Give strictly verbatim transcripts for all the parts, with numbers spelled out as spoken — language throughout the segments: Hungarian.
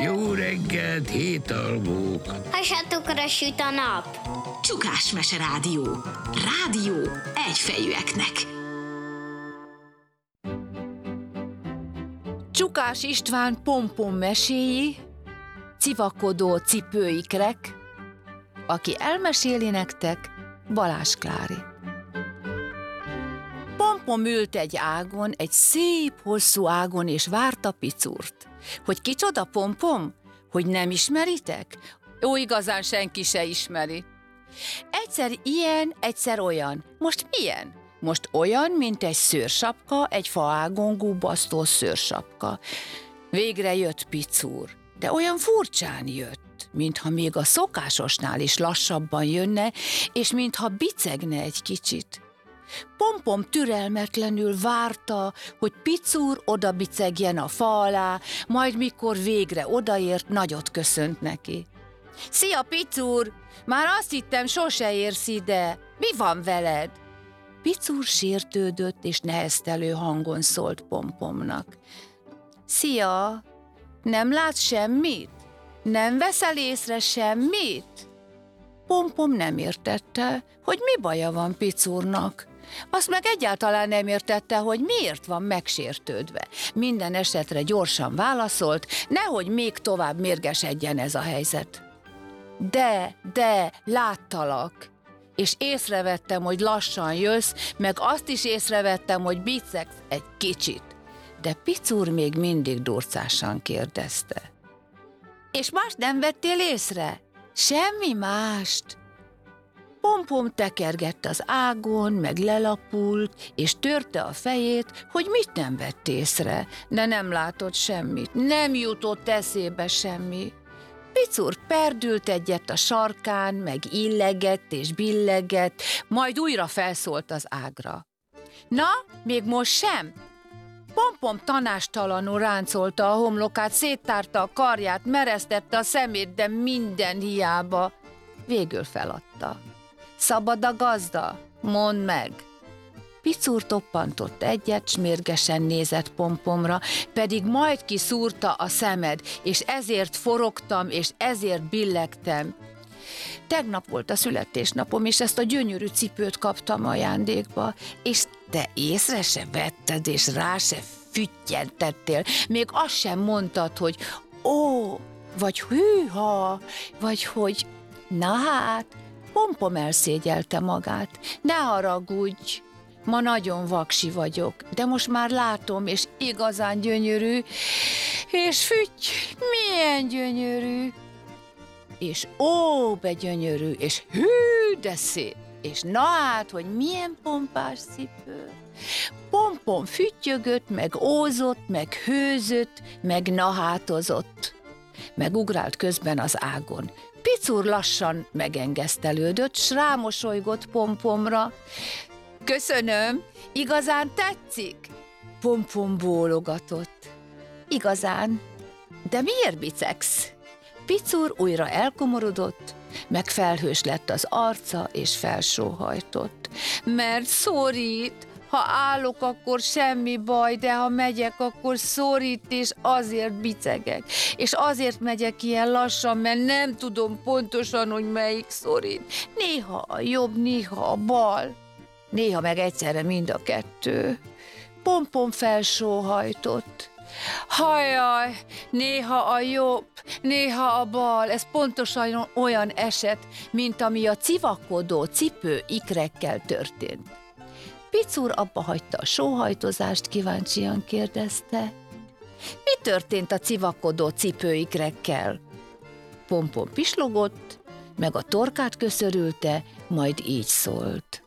Jó reggelt, hétalmúk! Hasadtukra süt a nap. Csukás Mese Rádió. Rádió egyfejűeknek. Csukás István pompom meséi, civakodó cipőikrek, aki elmeséli nektek, Balázs Klári. Pompom ült egy ágon, egy szép, hosszú ágon, és várta Picurt. Hogy kicsoda Pompom? Hogy nem ismeritek? Ó, igazán senki se ismeri. Egyszer ilyen, egyszer olyan. Most milyen? Most olyan, mint egy szőrsapka, egy faágon gubbasztó szőrsapka. Végre jött Picur, de olyan furcsán jött, mintha még a szokásosnál is lassabban jönne, és mintha bicegne egy kicsit. Pompom türelmetlenül várta, hogy Picur oda bicegjen a fa alá, majd mikor végre odaért, nagyot köszönt neki. Szia, Picur! Már azt hittem, sose érsz ide. Mi van veled? Picur sértődött és neheztelő hangon szólt Pompomnak. Szia! Nem látsz semmit? Nem veszel észre semmit? Pompom nem értette, hogy mi baja van Picurnak. Azt meg egyáltalán nem értette, hogy miért van megsértődve. Minden esetre gyorsan válaszolt, nehogy még tovább mérgesedjen ez a helyzet. De, de, láttalak, és észrevettem, hogy lassan jössz, meg azt is észrevettem, hogy bicegsz egy kicsit. De Picur még mindig durcásan kérdezte. És mást nem vettél észre? Semmi mást. Pompom tekergett az ágon, meg lelapult, és törte a fejét, hogy mit nem vett észre, de nem látott semmit, nem jutott eszébe semmi. Picur perdült egyet a sarkán, meg illegett és billegett, majd újra felszólt az ágra. Na, még most sem? Pompom tanástalanul ráncolta a homlokát, széttárta a karját, meresztette a szemét, de minden hiába. Végül feladta. Szabad a gazda? Mondd meg! Picur toppantott egyet, s mérgesen nézett Pompomra, pedig majd kiszúrta a szemed, és ezért forogtam, és ezért billegtem. Tegnap volt a születésnapom, és ezt a gyönyörű cipőt kaptam ajándékba, és te észre se vetted, és rá se füttyentettél, még azt sem mondtad, hogy ó, vagy hűha, vagy hogy na hát. Pompom elszégyelte magát. Ne haragudj, ma nagyon vaksi vagyok, de most már látom, és igazán gyönyörű, és fütty, milyen gyönyörű, és ó, be gyönyörű, és hű, de szép, és na hát, hogy milyen pompás cipő. Pompom füttyögött, meg ózott, meg hőzött, meg nahátozott, meg ugrált közben az ágon. Picur lassan megengesztelődött, s rámosolygott Pompomra. Köszönöm, igazán tetszik? Pompom bólogatott. Igazán, de miért bicegsz? Picur újra elkomorodott, meg felhős lett az arca, és felsóhajtott. Mert szorít. Ha állok, akkor semmi baj, de ha megyek, akkor szorít, és azért bicegek. És azért megyek ilyen lassan, mert nem tudom pontosan, hogy melyik szorít. Néha a jobb, néha a bal. Néha meg egyszerre mind a kettő. Pompom felsóhajtott. Hajjaj, néha a jobb, néha a bal, ez pontosan olyan eset, mint ami a civakodó cipő ikrekkel történt. Picur abba hagyta a sóhajtozást, kíváncsian kérdezte. Mi történt a civakodó cipőikrekkel? Pompom pislogott, meg a torkát köszörülte, majd így szólt.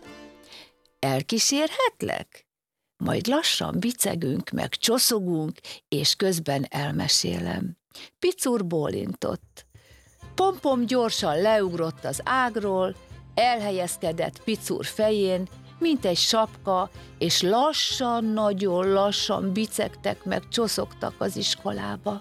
Elkísérhetlek? Majd lassan bicegünk, meg csoszogunk, és közben elmesélem. Picur bólintott. Pompom gyorsan leugrott az ágról, elhelyezkedett Picur fején, mint egy sapka, és lassan, nagyon lassan bicegtek meg, csoszogtak az iskolába.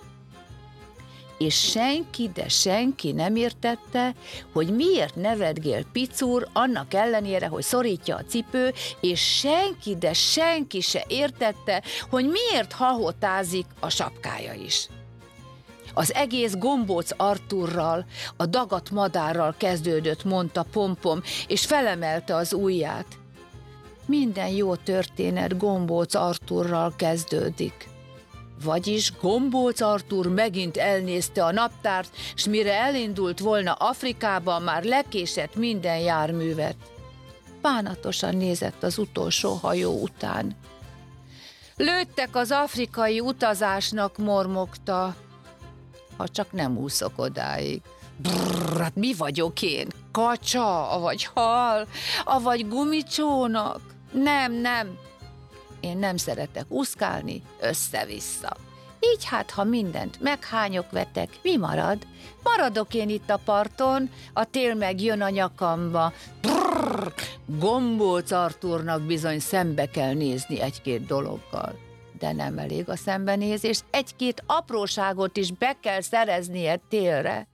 És senki, de senki nem értette, hogy miért nevetgél Picur, annak ellenére, hogy szorítja a cipő, és senki, de senki se értette, hogy miért hahotázik a sapkája is. Az egész Gombóc Artúrral, a dagadt madárral kezdődött, mondta Pompom, és felemelte az ujját. Minden jó történet Gombóc Artúrral kezdődik. Vagyis Gombóc Artúr megint elnézte a naptárt, s mire elindult volna Afrikába, már lekésett minden járművet. Bánatosan nézett az utolsó hajó után. Lőttek az afrikai utazásnak, mormogta. Ha csak nem úszok odáig. Brrr, hát mi vagyok én? Kacsa, avagy hal, avagy gumicsónak? Nem, nem. Én nem szeretek úszkálni, össze-vissza. Így hát, ha mindent meghányok vetek, mi marad? Maradok én itt a parton, a tél meg jön a nyakamba. Brrr, Gombóc Artúrnak bizony szembe kell nézni egy-két dologgal. De nem elég a szembenézés, egy-két apróságot is be kell szereznie télre.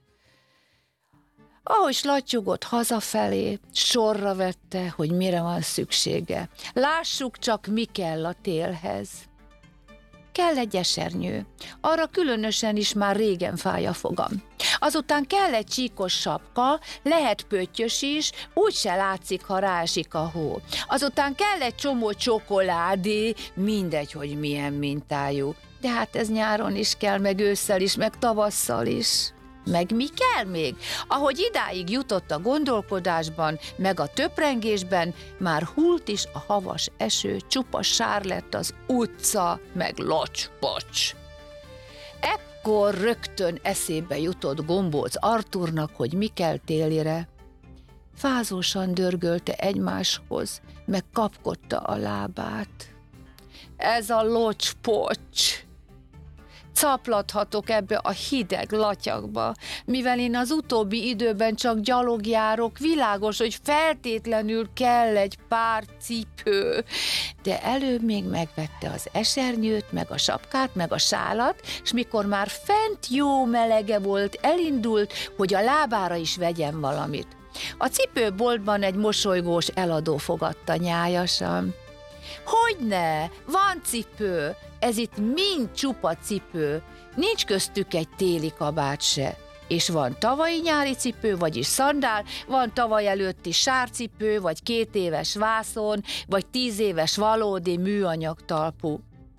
Ahogy slattyogott hazafelé, sorra vette, hogy mire van szüksége. Lássuk csak, mi kell a télhez. Kell egy esernyő, arra különösen is már régen fáj a fogam. Azután kell egy csíkos sapka, lehet pöttyös is, úgyse látszik, ha ráesik a hó. Azután kell egy csomó csokoládé, mindegy, hogy milyen mintájú. De hát ez nyáron is kell, meg ősszel is, meg tavasszal is. Meg mi kell még? Ahogy idáig jutott a gondolkodásban, meg a töprengésben, már hult is a havas eső, csupa sár lett az utca, meg locs-pocs. Ekkor rögtön eszébe jutott Gombóc Artúrnak, hogy mi kell télire. Fázósan dörgölte egymáshoz, meg kapkodta a lábát. Ez a locs-pocs! Caplathatok ebbe a hideg latyagba, mivel én az utóbbi időben csak gyalogjárok, világos, hogy feltétlenül kell egy pár cipő. De előbb még megvette az esernyőt, meg a sapkát, meg a sálat, s mikor már fent jó melege volt, elindult, hogy a lábára is vegyen valamit. A cipőboltban egy mosolygós eladó fogadta nyájasan. Hogyne, van cipő, ez itt mind csupa cipő, nincs köztük egy téli kabát se. És van tavalyi nyári cipő, vagyis szandál, van tavaly előtti sárcipő, vagy két éves vászon, vagy tíz éves valódi műanyag talpú.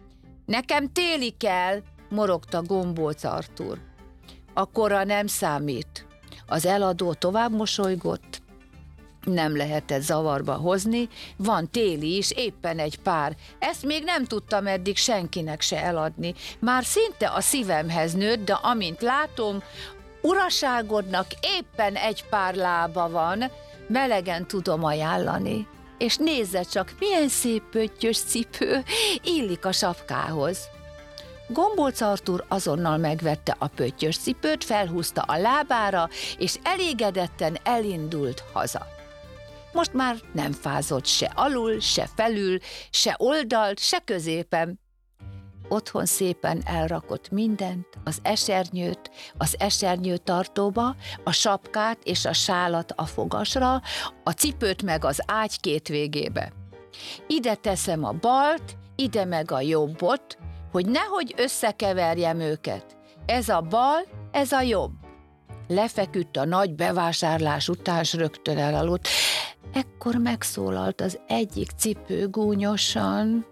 Nekem téli kell, morogta Gombóc Artúr. Akkora nem számít. Az eladó tovább mosolygott. Nem lehetett zavarba hozni, van téli is, éppen egy pár. Ezt még nem tudtam eddig senkinek se eladni. Már szinte a szívemhez nőtt, de amint látom, uraságodnak éppen egy pár lába van, melegen tudom ajánlani. És nézze csak, milyen szép pöttyös cipő, illik a sapkához. Gombóc Artúr azonnal megvette a pöttyös cipőt, felhúzta a lábára, és elégedetten elindult haza. Most már nem fázott se alul, se felül, se oldalt, se középen. Otthon szépen elrakott mindent, az esernyőt, az esernyőtartóba, a sapkát és a sálat a fogasra, a cipőt meg az ágy két végébe. Ide teszem a balt, ide meg a jobbot, hogy nehogy összekeverjem őket. Ez a bal, ez a jobb. Lefeküdt a nagy bevásárlás után, s rögtön elaludt. Ekkor megszólalt az egyik cipő gúnyosan.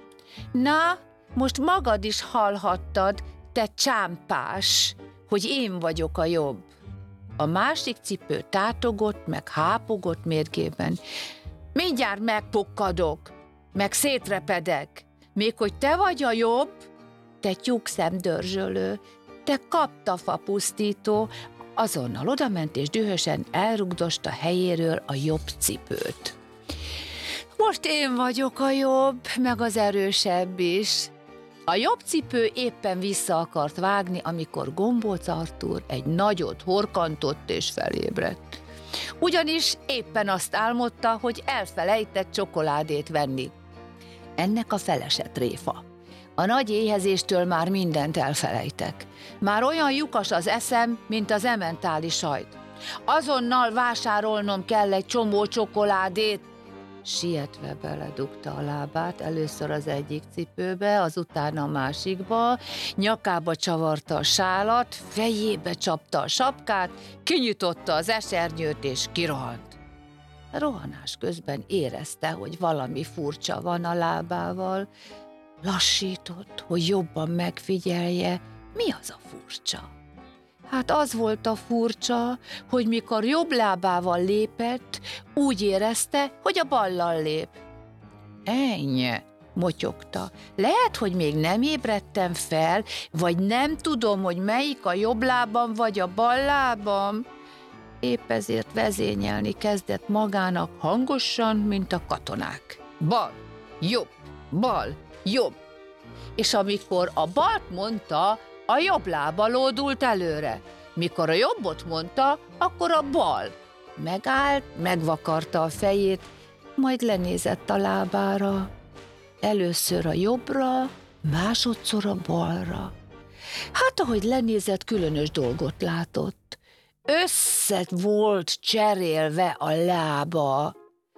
Na, most magad is hallhattad, te csámpás, hogy én vagyok a jobb. A másik cipő tátogott, meg hápogott mérgében. Mindjárt megpukkadok, meg szétrepedek. Még hogy te vagy a jobb, te tyúkszemdörzsölő, te kaptafapusztító, azonnal odament és dühösen elrugdosta helyéről a jobb cipőt. Most én vagyok a jobb, meg az erősebb is. A jobb cipő éppen vissza akart vágni, amikor Gombóc Artúr egy nagyot horkantott és felébredt. Ugyanis éppen azt álmodta, hogy elfelejtett csokoládét venni. Ennek a felese tréfa. A nagy éhezéstől már mindent elfelejtek. Már olyan lyukas az eszem, mint az ementáli sajt. Azonnal vásárolnom kell egy csomó csokoládét, Sietve beledugta a lábát, először az egyik cipőbe, azután a másikba, nyakába csavarta a sálat, fejébe csapta a sapkát, kinyitotta az esernyőt és kirohant. A rohanás közben érezte, hogy valami furcsa van a lábával. Lassított, hogy jobban megfigyelje, mi az a furcsa. Hát az volt a furcsa, hogy mikor jobb lábával lépett, úgy érezte, hogy a ballal lép. Ennyi, motyogta. Lehet, hogy még nem ébredtem fel, vagy nem tudom, hogy melyik a jobb lábam, vagy a bal lábam. Épp ezért vezényelni kezdett magának hangosan, mint a katonák. Bal, jobb, bal, jobb. És amikor a balt mondta, a jobb lába lódult előre. Mikor a jobbot mondta, akkor a bal. Megállt, megvakarta a fejét, majd lenézett a lábára. Először a jobbra, másodszor a balra. Hát, ahogy lenézett, különös dolgot látott. Össze volt cserélve a lába.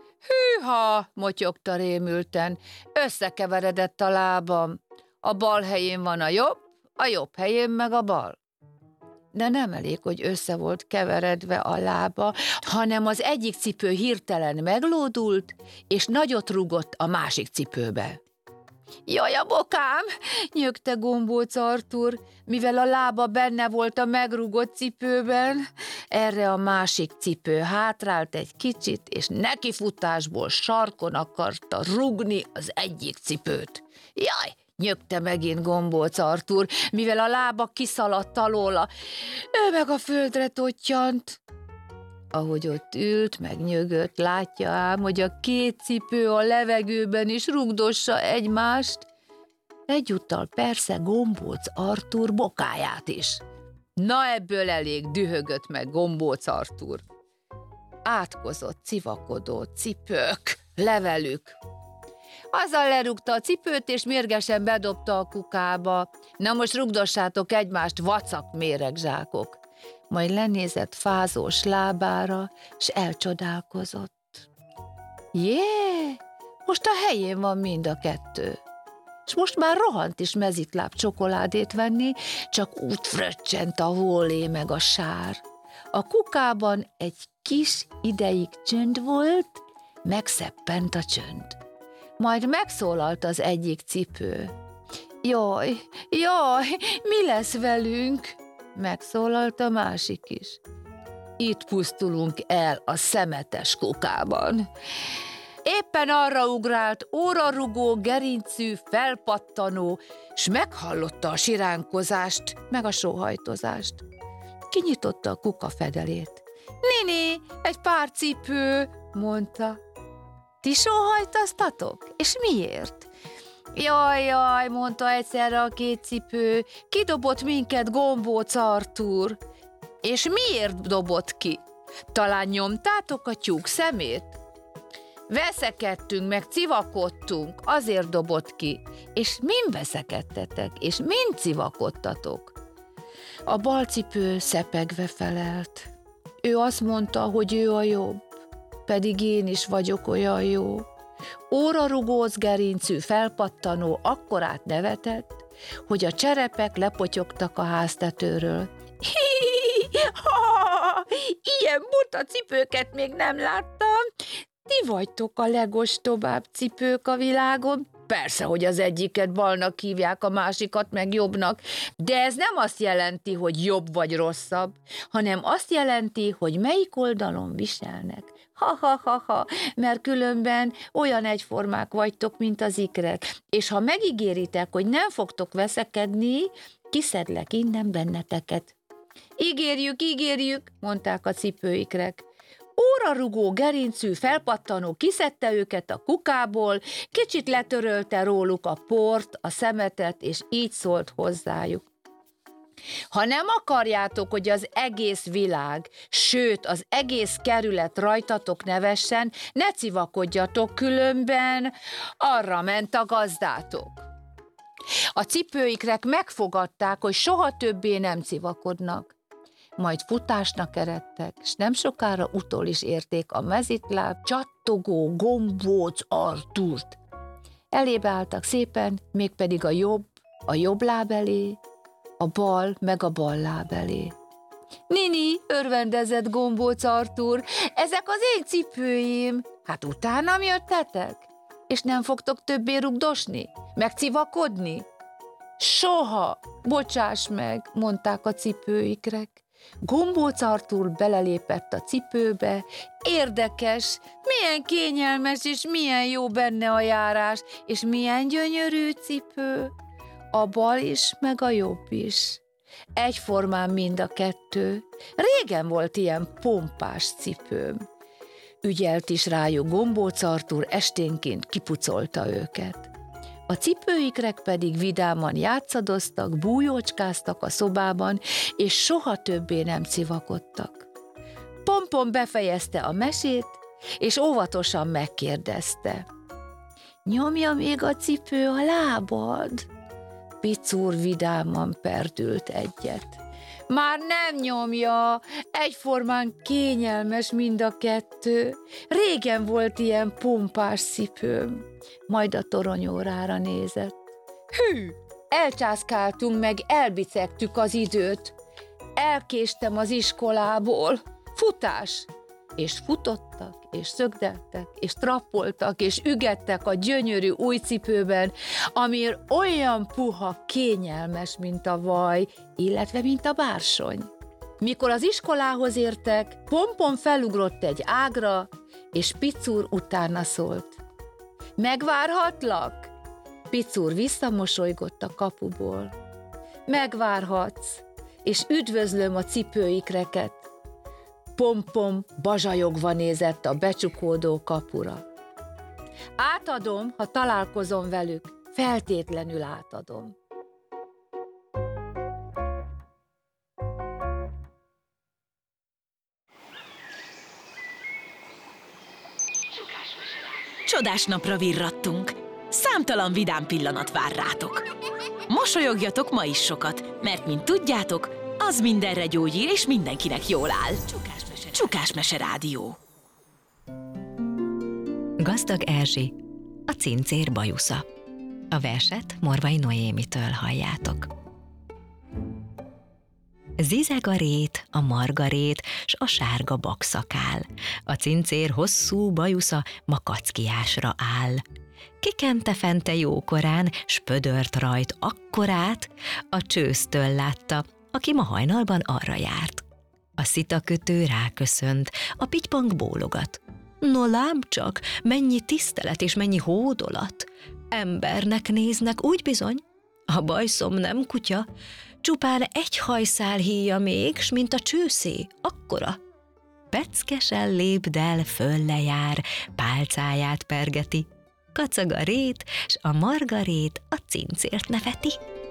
Hűha, motyogta rémülten, összekeveredett a lábam. A bal helyén van a jobb, a jobb helyén meg a bal. De nem elég, hogy össze volt keveredve a lába, hanem az egyik cipő hirtelen meglódult, és nagyot rúgott a másik cipőbe. Jaj, a bokám! Nyögte Gombóc Artúr, mivel a lába benne volt a megrúgott cipőben. Erre a másik cipő hátrált egy kicsit, és nekifutásból sarkon akarta rúgni az egyik cipőt. Jaj! Nyögte megint Gombóc Artúr, mivel a lába kiszaladt alóla. Ő meg a földre tottyant. Ahogy ott ült, meg nyögött, látja ám, hogy a két cipő a levegőben is rugdossa egymást. Egyúttal persze Gombóc Artúr bokáját is. Na ebből elég, dühögött meg Gombóc Artúr. Átkozott, civakodó cipők, levelük. Azzal lerúgta a cipőt, és mérgesen bedobta a kukába. Na most rugdossátok egymást, vacak méregzsákok. Majd lenézett fázós lábára, s elcsodálkozott. Jé, most a helyén van mind a kettő. És most már rohant is mezitláb csokoládét venni, csak úgy fröccsent a hólé meg a sár. A kukában egy kis ideig csönd volt, megszeppent a csönd. Majd megszólalt az egyik cipő. Jaj, jaj, mi lesz velünk? Megszólalt a másik is. Itt pusztulunk el a szemetes kukában. Éppen arra ugrált órarugó, gerincű, felpattanó, s meghallotta a siránkozást, meg a sóhajtozást. Kinyitotta a kuka fedelét. Néni, egy pár cipő, mondta. Ti sóhajtoztatok? És miért? Jaj, jaj, mondta egyszerre a két cipő, kidobott minket Gombóc Artúr. És miért dobott ki? Talán nyomtátok a tyúk szemét? Veszekedtünk, meg civakodtunk, azért dobott ki. És min veszekedtetek, és min civakodtatok? A bal cipő szepegve felelt. Ő azt mondta, hogy ő a jobb, pedig én is vagyok olyan jó. Órarugóz gerincű, felpattanó akkorát nevetett, hogy a cserepek lepotyogtak a háztetőről. Ha, ilyen buta cipőket még nem láttam. Ti vagytok a legostobább cipők a világon. Persze, hogy az egyiket balnak hívják, a másikat meg jobbnak, de ez nem azt jelenti, hogy jobb vagy rosszabb, hanem azt jelenti, hogy melyik oldalon viselnek. Ha-ha-ha-ha, mert különben olyan egyformák vagytok, mint az ikrek, és ha megígéritek, hogy nem fogtok veszekedni, kiszedlek innen benneteket. Ígérjük, ígérjük, mondták a cipőikrek. Órarugó, gerincű, felpattanó kiszedte őket a kukából, kicsit letörölte róluk a port, a szemetet, és így szólt hozzájuk. Ha nem akarjátok, hogy az egész világ, sőt, az egész kerület rajtatok nevessen, ne civakodjatok, különben arra ment a gazdátok. A cipőikrek megfogadták, hogy soha többé nem civakodnak. majd futásnak eredtek, s nem sokára utol is érték a mezitláb, csattogó gombóc Artúrt. Elébe álltak szépen, mégpedig a jobb, a jobb láb elé, a bal meg a bal láb elé. Nini, örvendezett gombóc Artúr, ezek az én cipőim. Hát utánam jöttetek? És nem fogtok többé rugdosni? Megcivakodni? Soha, bocsáss meg, mondták a cipőikrek. Gombóc Artúr belelépett a cipőbe. Érdekes, milyen kényelmes és milyen jó benne a járás, és milyen gyönyörű cipő. A bal is, meg a jobb is. Egyformán mind a kettő. Régen volt ilyen pompás cipőm. Ügyelt is rájuk Gombóc Artúr, esténként kipucolta őket. A cipőikrek pedig vidáman játszadoztak, bújócskáztak a szobában, és soha többé nem civakodtak. Pompom befejezte a mesét, és óvatosan megkérdezte. Nyomja még a cipő a lábad? Picúr vidáman perdült egyet. Már nem nyomja, egyformán kényelmes mind a kettő. Régen volt ilyen pompás cipőm. Majd a toronyórára nézett. Hű, elcsászkáltunk meg, elbicegtük az időt. Elkéstem az iskolából. Futás! És futottak, és szögdeltek, és trappoltak, és ügettek a gyönyörű új cipőben, amiért olyan puha, kényelmes, mint a vaj, illetve mint a bársony. Mikor az iskolához értek, Pompom felugrott egy ágra, és Picúr utána szólt. Megvárhatlak? Picúr visszamosolygott a kapuból. Megvárhatsz, és üdvözlöm a cipőikreket. Pompom bazsajogva nézett a becsukódó kapura. Átadom, ha találkozom velük, feltétlenül átadom. Csodás napra virrattunk. Számtalan vidám pillanat vár rátok. Mosolyogjatok ma is sokat, mert mint tudjátok, az mindenre gyógyír és mindenkinek jól áll. Csukásmese, Csukásmese Rádió. Gazdag Erzsi, a cincér bajusza. A verset Morvai Noémitől halljátok. Zizeg a rét, a margarét, s a sárga bakszakál. A cincér hosszú bajusza makackiásra áll. Kikente fente jókorán, s pödört rajt akkorát, a csőztől látta, aki ma hajnalban arra járt. A szitakötő ráköszönt, a pitypang bólogat. No lám csak, mennyi tisztelet és mennyi hódolat. Embernek néznek, úgy bizony. A bajszom nem kutya, csupán egy hajszál híja még, s mint a csőszé, akkora. Peckesen lépdel, fölle jár, pálcáját pergeti. Kacag a rét, s a margarét a cincért neveti.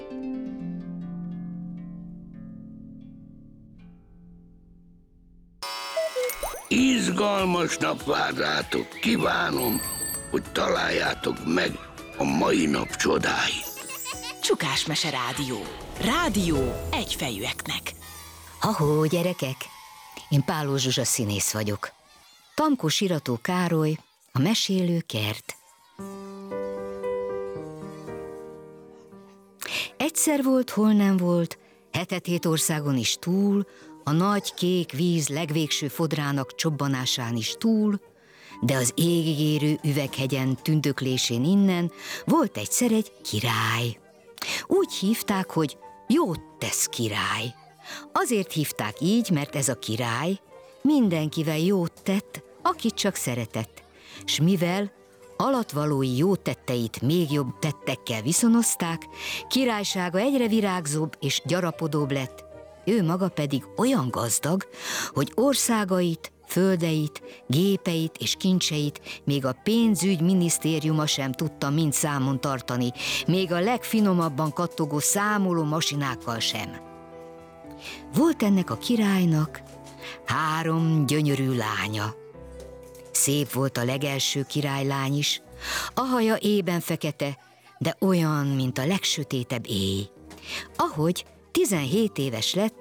Izgalmas nap vár rátok, kívánom, hogy találjátok meg a mai nap csodáit. Csukásmese Rádió. Rádió egyfejűeknek. Ha-hó, gyerekek! Én Páló Zsuzsa színész vagyok. Tamkó Sirató Károly, a mesélő kert. Egyszer volt, hol nem volt, hetet-hét országon is túl, a nagy kék víz legvégső fodrának csobbanásán is túl, de az égig érő üveghegyen tündöklésén innen volt egyszer egy király. Úgy hívták, hogy jót tesz király. Azért hívták így, mert ez a király mindenkivel jót tett, akit csak szeretett, s mivel alatvalói jó tetteit még jobb tettekkel viszonozták, királysága egyre virágzóbb és gyarapodóbb lett, ő maga pedig olyan gazdag, hogy országait, földeit, gépeit és kincseit még a pénzügy minisztériuma sem tudta mind számon tartani, még a legfinomabban kattogó számoló masinákkal sem. Volt ennek a királynak három gyönyörű lánya. Szép volt a legelső királylány is, a haja ében fekete, de olyan, mint a legsötétebb éj. Ahogy tizenhét éves lett,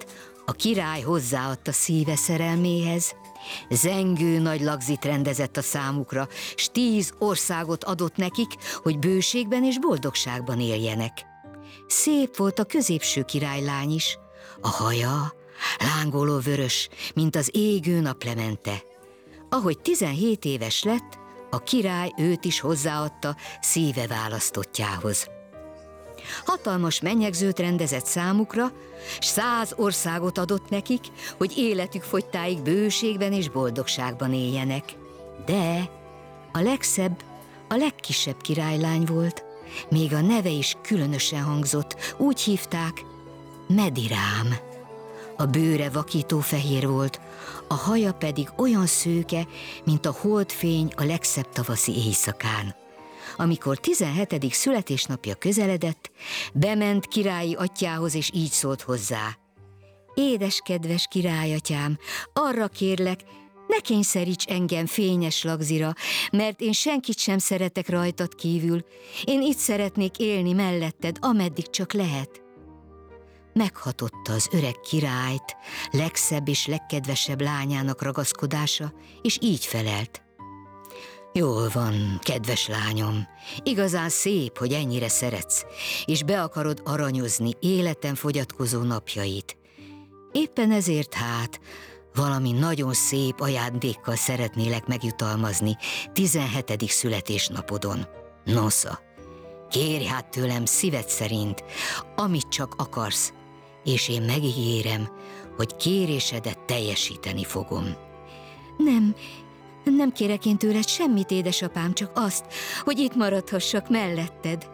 A király hozzáadta szíve szerelméhez, zengő nagy lagzit rendezett a számukra, s tíz országot adott nekik, hogy bőségben és boldogságban éljenek. Szép volt a középső királylány is, a haja lángoló vörös, mint az égő naplemente. Ahogy tizenhét éves lett, a király őt is hozzáadta szíve választottjához. Hatalmas mennyegzőt rendezett számukra, s száz országot adott nekik, hogy életük fogytáig bőségben és boldogságban éljenek. De a legszebb, a legkisebb királylány volt, még a neve is különösen hangzott, úgy hívták Medirám. A bőre vakító fehér volt, a haja pedig olyan szőke, mint a holdfény a legszebb tavaszi éjszakán. Amikor tizenhetedik születésnapja közeledett, bement királyi atyjához, és így szólt hozzá: édes kedves királyatyám, arra kérlek, ne kényszeríts engem fényes lagzira, mert én senkit sem szeretek rajtad kívül. Én itt szeretnék élni melletted, ameddig csak lehet. Meghatotta az öreg királyt legszebb és legkedvesebb lányának ragaszkodása, és így felelt: jól van, kedves lányom, igazán szép, hogy ennyire szeretsz, és be akarod aranyozni életen fogyatkozó napjait. Éppen ezért hát valami nagyon szép ajándékkal szeretnélek megjutalmazni tizenhetedik születésnapodon. Nosza, kérj hát tőlem szíved szerint, amit csak akarsz, és én megígérem, hogy kérésedet teljesíteni fogom. Nem, nem kérek én tőled semmit, édesapám, csak azt, hogy itt maradhassak melletted.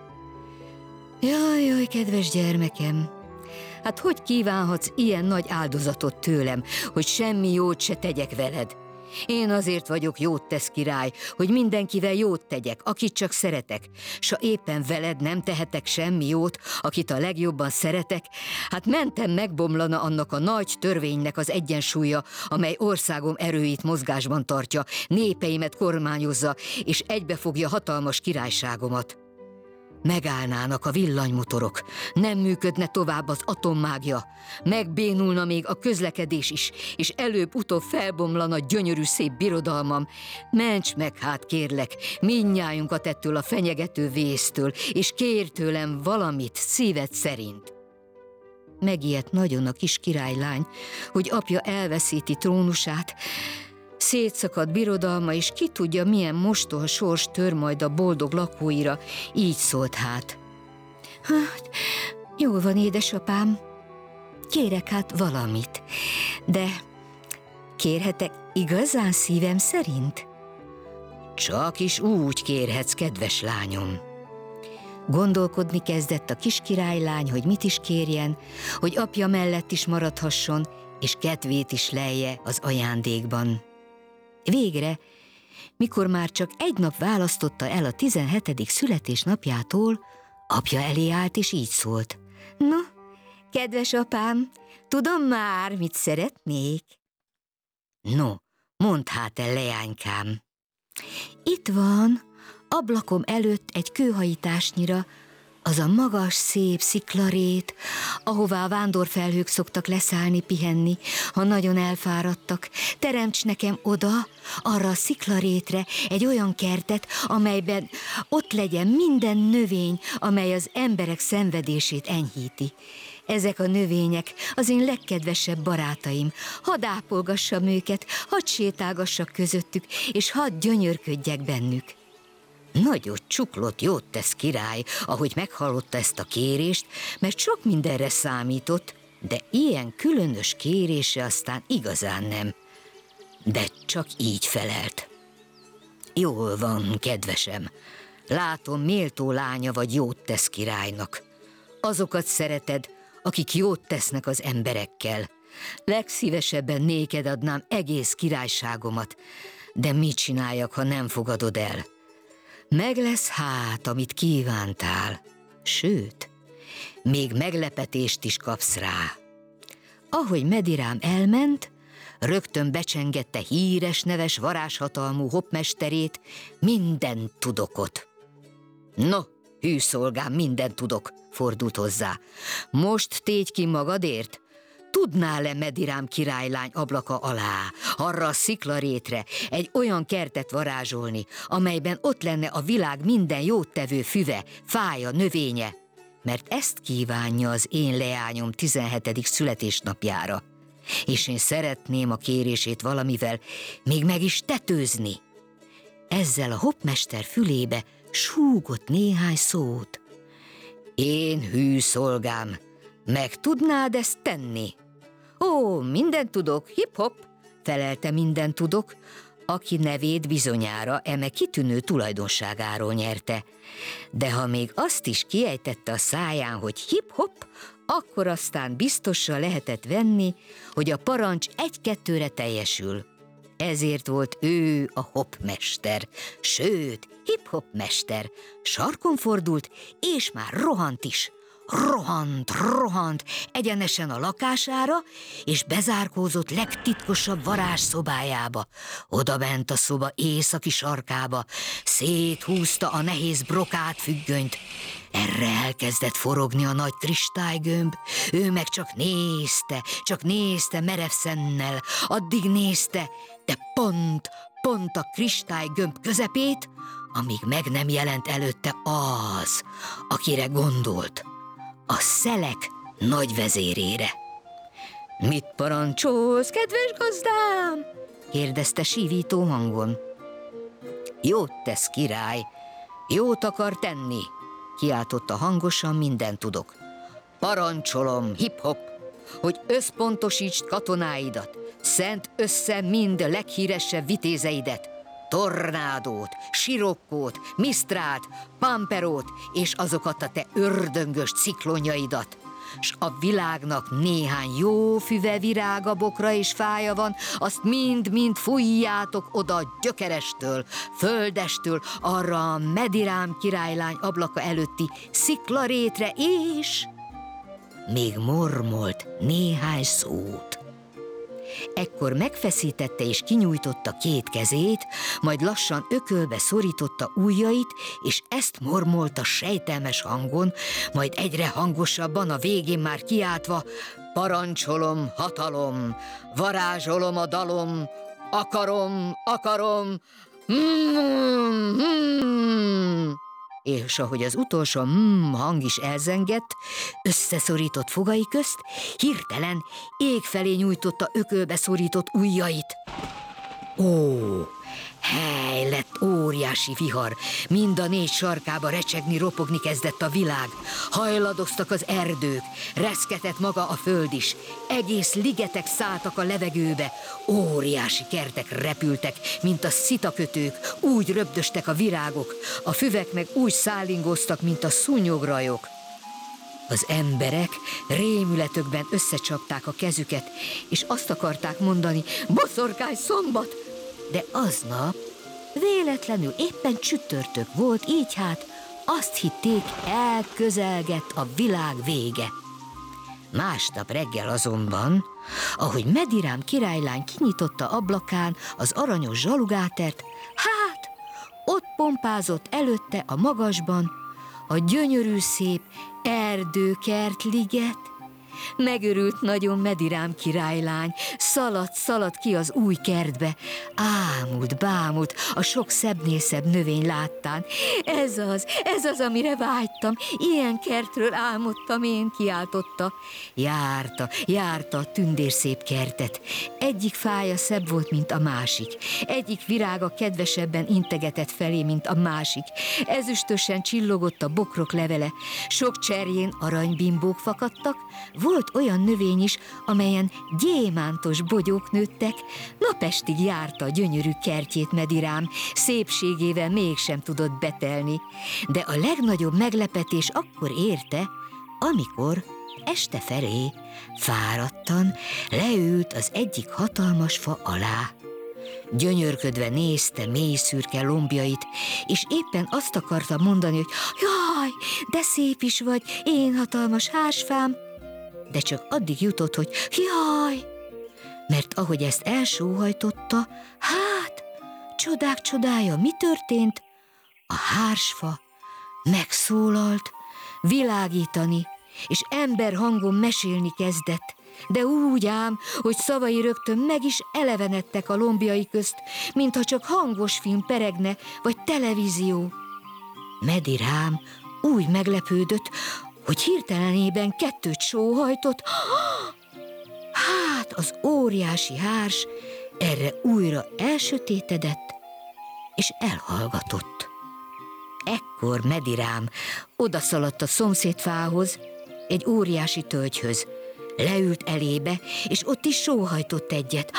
Jaj, jaj, kedves gyermekem, hát hogy kívánhatsz ilyen nagy áldozatot tőlem, hogy semmi jót se tegyek veled? Én azért vagyok jót tesz király, hogy mindenkivel jót tegyek, akit csak szeretek, s ha éppen veled nem tehetek semmi jót, akit a legjobban szeretek, hát mentem megbomlana annak a nagy törvénynek az egyensúlya, amely országom erőit mozgásban tartja, népeimet kormányozza, és egybefogja hatalmas királyságomat. Megállnának a villanymotorok, nem működne tovább az atommágia, megbénulna még a közlekedés is, és előbb-utóbb felbomlana gyönyörű szép birodalmam. Ments meg hát, kérlek, mindnyájunkat ettől a fenyegető vésztől, és kérj tőlem valamit szíved szerint. Megijedt nagyon a kis királylány, hogy apja elveszíti trónusát, szétszakadt birodalma, és ki tudja, milyen mostoha sors tör majd a boldog lakóira, így szólt hát: hát, jól van, édesapám, kérek hát valamit, de kérhetek igazán szívem szerint? Csak is úgy kérhetsz, kedves lányom. Gondolkodni kezdett a kis királylány, hogy mit is kérjen, hogy apja mellett is maradhasson, és kedvét is lelje az ajándékban. Végre, mikor már csak egy nap választotta el a tizenhetedik születésnapjától, apja elé állt, és így szólt: no, kedves apám, tudom már, mit szeretnék. No, mondd hát el, leánykám. Itt van, ablakom előtt egy kőhajításnyira, az a magas, szép sziklarét, ahová a vándorfelhők szoktak leszállni, pihenni, ha nagyon elfáradtak. Teremts nekem oda, arra a sziklarétre egy olyan kertet, amelyben ott legyen minden növény, amely az emberek szenvedését enyhíti. Ezek a növények az én legkedvesebb barátaim. Hadd ápolgassam őket, hadd sétálgassak közöttük, és hadd gyönyörködjek bennük. Nagyot csuklott jót tesz király, ahogy meghallotta ezt a kérést, mert sok mindenre számított, de ilyen különös kérése aztán igazán nem. De csak így felelt: jól van, kedvesem, látom, méltó lánya vagy jót tesz királynak. Azokat szereted, akik jót tesznek az emberekkel. Legszívesebben néked adnám egész királyságomat, de mit csináljak, ha nem fogadod el? Meg lesz hát, amit kívántál, sőt, még meglepetést is kapsz rá. Ahogy Medirám elment, rögtön becsengette híres neves varázshatalmú hoppmesterét, minden tudokot. No, hű szolgám, minden tudok, fordult hozzá. Most tégy ki magadért, tudnál-e Medirám királylány ablaka alá, arra a sziklarétre egy olyan kertet varázsolni, amelyben ott lenne a világ minden jóttevő füve, fája, növénye, mert ezt kívánja az én leányom tizenhetedik születésnapjára, és én szeretném a kérését valamivel még meg is tetőzni. Ezzel a hoppmester fülébe súgott néhány szót. Én hű szolgám, meg tudnád ezt tenni? Ó, mindent tudok, hip-hop, felelte minden tudok, aki nevét bizonyára eme kitűnő tulajdonságáról nyerte. De ha még azt is kiejtette a száján, hogy hip-hop, akkor aztán biztosan lehetett venni, hogy a parancs egy-kettőre teljesül. Ezért volt ő a hoppmester, sőt, hip-hop mester. Sarkon fordult, és már rohant is. Rohant, rohant egyenesen a lakására, és bezárkózott legtitkosabb varázsszobájába. Oda bent a szoba északi sarkába, széthúzta a nehéz brokát függönyt. Erre elkezdett forogni a nagy kristálygömb, ő meg csak nézte, csak nézte merev szemmel, addig nézte, de pont, pont a kristálygömb közepét, amíg meg nem jelent előtte az, akire gondolt, a szelek nagyvezérére. Mit parancsolsz, kedves gazdám? Kérdezte sívító hangon. Jót tesz, király, jót akar tenni, kiáltotta hangosan minden tudok. Parancsolom, hip-hop, hogy összpontosítsd katonáidat, szent össze mind leghíresebb vitézeidet, Tornádót, Sirokkót, Misztrát, Pamperót és azokat a te ördöngös ciklonjaidat. S a világnak néhány jó füve, virága, bokra és fája van, azt mind-mind fújjátok oda gyökerestől, földestől, arra a Medirám királylány ablaka előtti sziklarétre, és még mormolt néhány szót. Ekkor megfeszítette és kinyújtotta két kezét, majd lassan ökölbe szorította ujjait, és ezt mormolta sejtelmes hangon, majd egyre hangosabban, a végén már kiáltva: parancsolom, hatalom, varázsolom a dalom, akarom, akarom, mm, mm. És ahogy az utolsó mm hang is elzengett, összeszorított fogai közt, hirtelen ég felé nyújtotta ökölbe szorított ujjait. Ó, hely lett óriási vihar, mind a négy sarkába recsegni, ropogni kezdett a világ, hajladoztak az erdők, reszketett maga a föld is, egész ligetek szálltak a levegőbe, óriási kertek repültek, mint a szitakötők, úgy röpdöstek a virágok, a füvek meg úgy szállingoztak, mint a szúnyograjok. Az emberek rémületökben összecsapták a kezüket, és azt akarták mondani: boszorkány szombat! De aznap véletlenül éppen csütörtök volt, így hát azt hitték, elközelgett a világ vége. Másnap reggel azonban, ahogy Medirám királylány kinyitotta ablakán az aranyos zsalugátert, hát ott pompázott előtte a magasban a gyönyörű szép erdőkertliget. Megörült nagyon Medirám királylány, szaladt, szaladt ki az új kertbe, ámult, bámult a sok szebbnél szebb növény láttán. Ez az, ez az, amire vágytam, ilyen kertről álmodtam én, kiáltotta. Járta, járta a tündérszép kertet. Egyik fája szebb volt, mint a másik. Egyik virága kedvesebben integetett felé, mint a másik. Ezüstösen csillogott a bokrok levele, sok cserjén aranybimbók fakadtak, volt olyan növény is, amelyen gyémántos bogyók nőttek. Napestig járta a gyönyörű kertjét Medirám, szépségével mégsem tudott betelni. De a legnagyobb meglepetés akkor érte, amikor este felé fáradtan leült az egyik hatalmas fa alá. Gyönyörködve nézte mély szürke lombjait, és éppen azt akarta mondani, hogy jaj, de szép is vagy, én hatalmas hársfám, de csak addig jutott, hogy jaj, mert ahogy ezt elsóhajtotta, hát, csodák csodája, mi történt? A hársfa megszólalt, világítani, és ember hangon mesélni kezdett. de úgy ám, hogy szavai rögtön meg is elevenedtek a lombjai közt, mintha csak hangos film peregne, vagy televízió. Medirám úgy meglepődött, hogy hirtelenében kettőt sóhajtott. Hát az óriási hárs erre újra elsötétedett, és elhallgatott. Ekkor Medirám odaszaladt a szomszédfához, egy óriási tölgyhöz, leült elébe, és ott is sóhajtott egyet.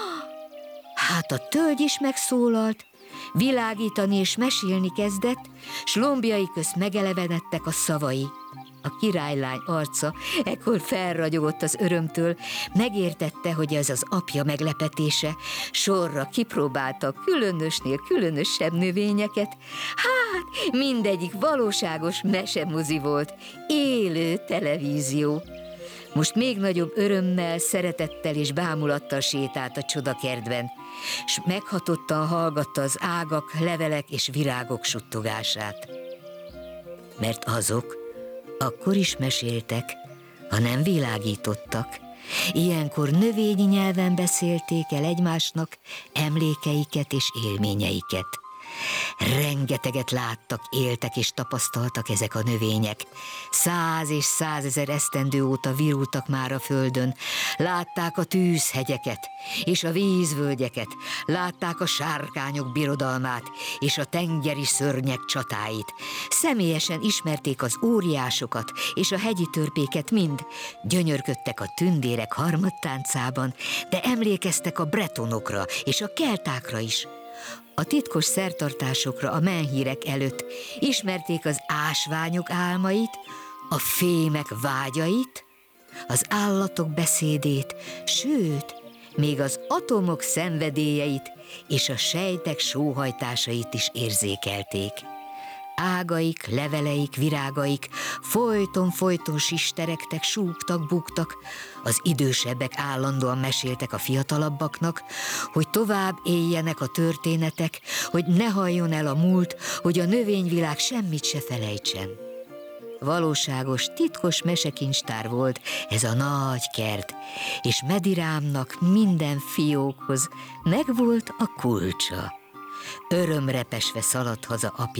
Hát a tölgy is megszólalt, világítani és mesélni kezdett, s lombjai közt megelevenedtek a szavai. A királylány arca ekkor felragyogott az örömtől, megértette, hogy ez az apja meglepetése, sorra kipróbálta különösnél különösebb növényeket. Hát, mindegyik valóságos mesemozi volt, élő televízió. Most még nagyobb örömmel, szeretettel és bámulattal sétált a csodakertben, s meghatottan hallgatta az ágak, levelek és virágok suttogását. Mert azok akkor is meséltek, ha nem világítottak. Ilyenkor növényi nyelven beszélték el egymásnak emlékeiket és élményeiket. Rengeteget láttak, éltek és tapasztaltak ezek a növények. Száz és százezer esztendő óta virultak már a földön. Látták a tűzhegyeket és a vízvölgyeket, látták a sárkányok birodalmát és a tengeri szörnyek csatáit. Személyesen ismerték az óriásokat és a hegyi törpéket mind. Gyönyörködtek a tündérek harmadtáncában, de emlékeztek a bretonokra és a keltákra is. A titkos szertartásokra a menhírek előtt ismerték az ásványok álmait, a fémek vágyait, az állatok beszédét, sőt, még az atomok szenvedélyeit és a sejtek sóhajtásait is érzékelték. Ágaik, leveleik, virágaik folyton-folyton sisteregtek, súgtak, buktak. Az idősebbek állandóan meséltek a fiatalabbaknak, hogy tovább éljenek a történetek, hogy ne halljon el a múlt, hogy a növényvilág semmit se felejtsen. Valóságos, titkos mesekincstár volt ez a nagy kert, és Medirámnak minden fiókhoz megvolt a kulcsa. Örömrepesve szaladt haza apja.